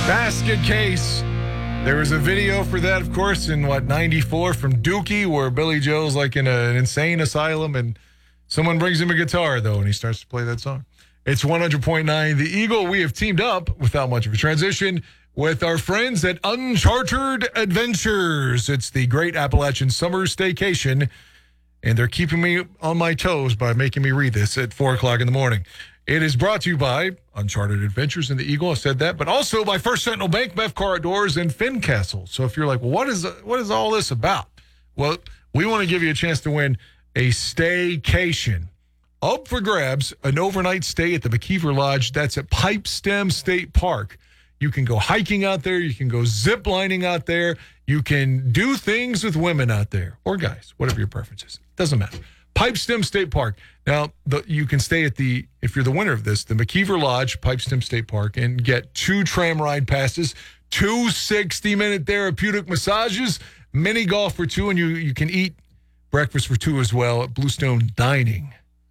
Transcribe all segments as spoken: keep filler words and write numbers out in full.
Basket case. There was a video for that, of course, in what, ninety-four from Dookie, where Billy Joe's like in a, an insane asylum and someone brings him a guitar, though, and he starts to play that song. It's one hundred point nine The Eagle. We have teamed up, without much of a transition, with our friends at Uncharted Adventures. It's the Great Appalachian Summer Staycation, and they're keeping me on my toes by making me read this at four o'clock in the morning. It is brought to you by Uncharted Adventures and the Eagle. I said that, but also by First Sentinel Bank, Bevcar Outdoors, and Fincastle. So if you're like, well, what is what is all this about? Well, we want to give you a chance to win a staycation. Up for grabs, an overnight stay at the McKeever Lodge. That's at Pipestem State Park. You can go hiking out there. You can go zip lining out there. You can do things with women out there, or guys, whatever your preference is. Doesn't matter. Pipestem State Park. Now, the, you can stay at the, if you're the winner of this, the McKeever Lodge, Pipestem State Park, and get two tram ride passes, two sixty-minute therapeutic massages, mini golf for two, and you, you can eat breakfast for two as well at Bluestone Dining.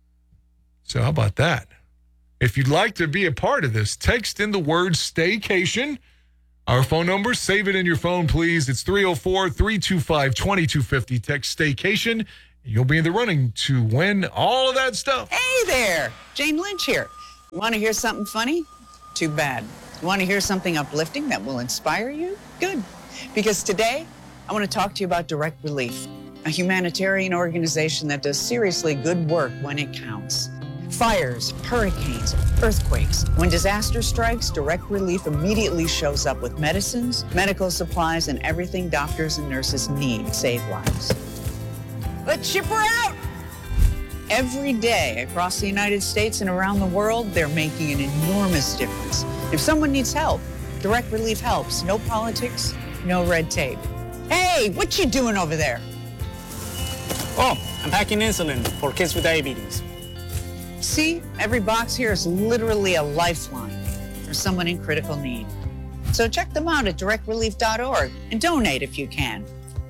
So how about that? If you'd like to be a part of this, text in the word staycation. Our phone number, save it in your phone, please. It's three oh four, three two five, two two five oh. Text staycation. You'll be in the running to win all of that stuff. Hey there, Jane Lynch here. Want to hear something funny? Too bad. Want to hear something uplifting that will inspire you? Good. Because today, I want to talk to you about Direct Relief, a humanitarian organization that does seriously good work when it counts. Fires, hurricanes, earthquakes. When disaster strikes, Direct Relief immediately shows up with medicines, medical supplies, and everything doctors and nurses need to save lives. Let's ship her out! Every day across the United States and around the world, they're making an enormous difference. If someone needs help, Direct Relief helps. No politics, no red tape. Hey, what you doing over there? Oh, I'm packing insulin for kids with diabetes. See, every box here is literally a lifeline for someone in critical need. So check them out at direct relief dot org and donate if you can.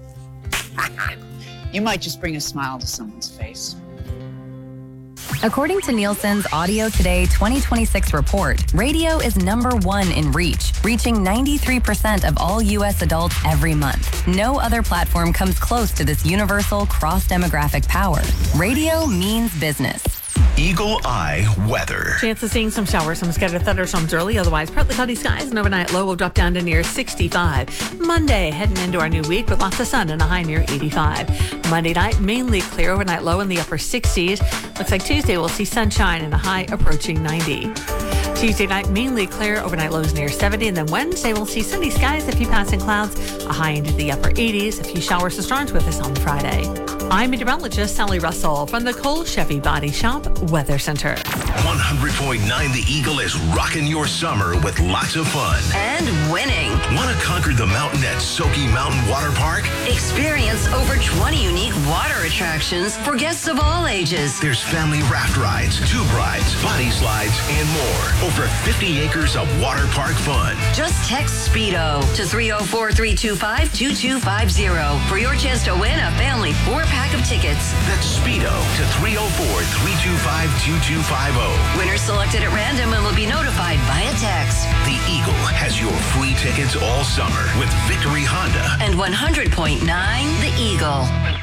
You might just bring a smile to someone's face. According to Nielsen's Audio Today twenty twenty-six report, radio is number one in reach, reaching ninety-three percent of all U S adults every month. No other platform comes close to this universal cross-demographic power. Radio means business. Eagle Eye weather. Chance of seeing some showers, some scattered thunderstorms early. Otherwise, partly cloudy skies. An overnight low will drop down to near sixty-five. Monday, heading into our new week with lots of sun and a high near eighty-five. Monday night, mainly clear. Overnight low in the upper sixties. Looks like Tuesday we'll see sunshine and a high approaching ninety. Tuesday night, mainly clear. Overnight lows near seventy. And then Wednesday, we'll see sunny skies, a few passing clouds, a high into the upper eighties. A few showers to storms with us on Friday. I'm meteorologist Sally Russell from the Cole Chevy Body Shop Weather Center. one hundred point nine The Eagle is rocking your summer with lots of fun. And winning. Want to conquer the mountain at Soaky Mountain Water Park? Experience over twenty unique water attractions for guests of all ages. There's family raft rides, tube rides, body slides, and more. Over fifty acres of water park fun. Just text Speedo to three oh four, three two five, two two five oh for your chance to win a family four-pack of tickets. That's Speedo to three oh four, three two five, two two five oh. Winners selected at random and will be notified via text. The Eagle has your free tickets all summer with Victory Honda and one hundred point nine The Eagle.